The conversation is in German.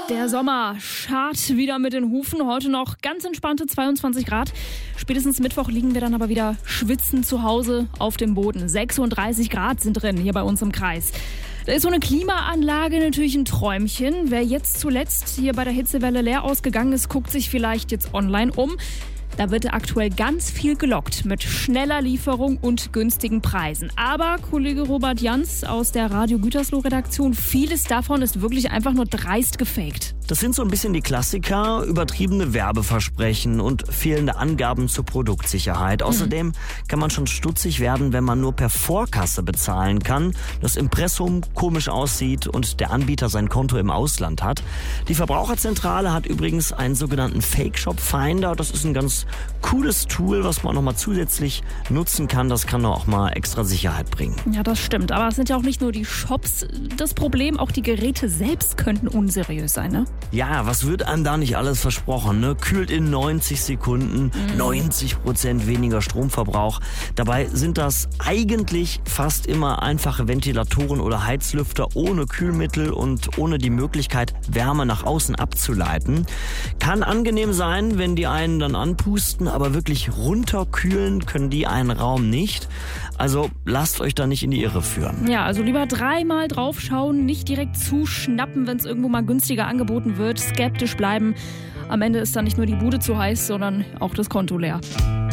Der Sommer scharrt wieder mit den Hufen. Heute noch ganz entspannte 22 Grad. Spätestens Mittwoch liegen wir dann aber wieder schwitzend zu Hause auf dem Boden. 36 Grad sind drin hier bei uns im Kreis. Da ist so eine Klimaanlage natürlich ein Träumchen. Wer jetzt zuletzt hier bei der Hitzewelle leer ausgegangen ist, guckt sich vielleicht jetzt online um. Da wird aktuell ganz viel gelockt mit schneller Lieferung und günstigen Preisen. Aber Kollege Robert Jans aus der Radio Gütersloh-Redaktion, vieles davon ist wirklich einfach nur dreist gefaked. Das sind so ein bisschen die Klassiker, übertriebene Werbeversprechen und fehlende Angaben zur Produktsicherheit. Außerdem kann man schon stutzig werden, wenn man nur per Vorkasse bezahlen kann, das Impressum komisch aussieht und der Anbieter sein Konto im Ausland hat. Die Verbraucherzentrale hat übrigens einen sogenannten Fake-Shop-Finder. Das ist ein ganz cooles Tool, was man nochmal zusätzlich nutzen kann. Das kann auch mal extra Sicherheit bringen. Ja, das stimmt. Aber es sind ja auch nicht nur die Shops das Problem, auch die Geräte selbst könnten unseriös sein, ne? Ja, was wird einem da nicht alles versprochen, ne? Kühlt in 90 Sekunden, 90% weniger Stromverbrauch. Dabei sind das eigentlich fast immer einfache Ventilatoren oder Heizlüfter ohne Kühlmittel und ohne die Möglichkeit, Wärme nach außen abzuleiten. Kann angenehm sein, wenn die einen dann anpusten, aber wirklich runterkühlen können die einen Raum nicht. Also lasst euch da nicht in die Irre führen. Ja, also lieber dreimal draufschauen, nicht direkt zuschnappen, wenn es irgendwo mal günstiger angeboten wird, skeptisch bleiben. Am Ende ist dann nicht nur die Bude zu heiß, sondern auch das Konto leer.